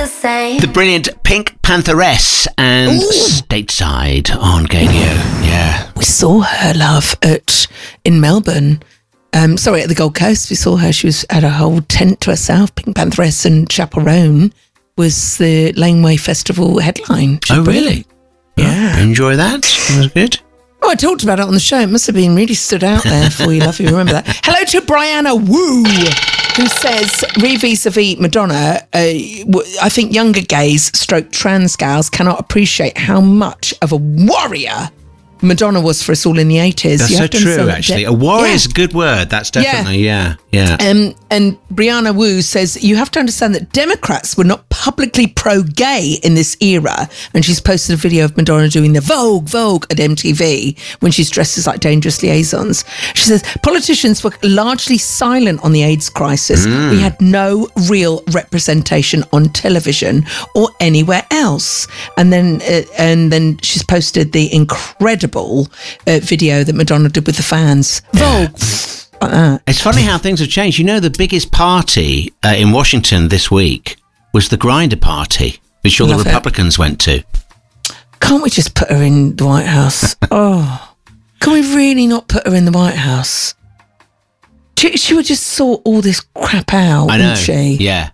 the same. The brilliant Pink Pantheress and Stateside on Gay New. Yeah. We saw her, love, in Melbourne. At the Gold Coast. We saw her. She had a whole tent to herself. Pink Pantheress and Chaperone was the Laneway Festival headline. Oh, really? Yeah. Enjoy that? It was good. Oh, I talked about it on the show. It must have been really stood out there for you, love. You remember that. Hello to Brianna Wu, who says, vis-a-vis Madonna, I think younger gays / trans gals cannot appreciate how much of a warrior Madonna was for us all in the 80s. That's so true, actually. A warrior is a good word. That's definitely, yeah. And Brianna Wu says, you have to understand that Democrats were not publicly pro-gay in this era. And she's posted a video of Madonna doing the Vogue at MTV when she's dressed as like dangerous liaisons. She says, politicians were largely silent on the AIDS crisis. We had no real representation on television or anywhere else. And then she's posted the incredible video that Madonna did with the fans. Vogue. It's funny how things have changed. You know, the biggest party in Washington this week was the Grindr party, which all the Republicans went to. Can't we just put her in the White House? Can we really not put her in the White House? She would just sort all this crap out, wouldn't she? Yeah.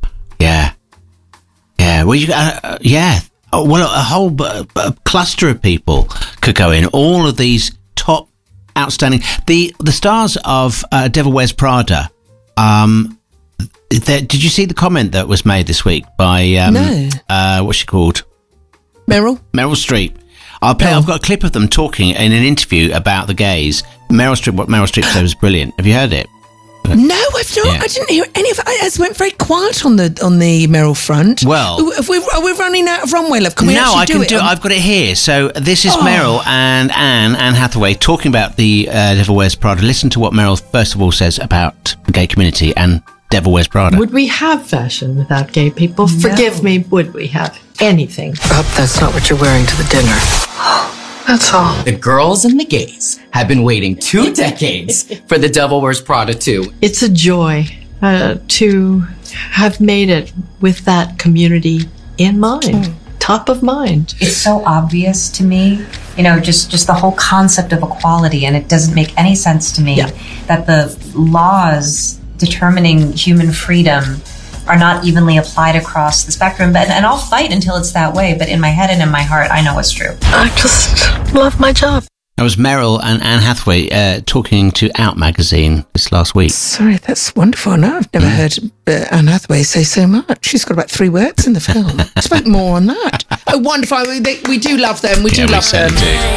Well, a whole cluster of people could go in. All of these top outstanding. The stars of Devil Wears Prada. Did you see the comment that was made this week by what's she called? Meryl Streep. I've got a clip of them talking in an interview about the gays. What Meryl Streep said was brilliant. Have you heard it? No, I've not. Yeah. I didn't hear any of it. It went very quiet on the Meryl front. Well, are we running out of runway, love? Can we I can do it. I've got it here. So this is Meryl and Anne Hathaway talking about the Devil Wears Prada. Listen to what Meryl first of all says about the gay community and Devil Wears Prada. Would we have fashion without gay people? No. Forgive me, would we have anything? I hope that's not what you're wearing to the dinner. That's all. The girls and the gays have been waiting 2 decades for the Devil Wears Prada 2. It's a joy to have made it with that community in mind, top of mind. It's so obvious to me, just the whole concept of equality, and it doesn't make any sense to me that the laws determining human freedom are not evenly applied across the spectrum. And I'll fight until it's that way, but in my head and in my heart, I know it's true. I just love my job. That was Meryl and Anne Hathaway talking to Out magazine this last week. Sorry, that's wonderful. No, I've never heard Anne Hathaway say so much. She's got about 3 words in the film. Spoke more on that. Oh, wonderful. We do love them. We do love them.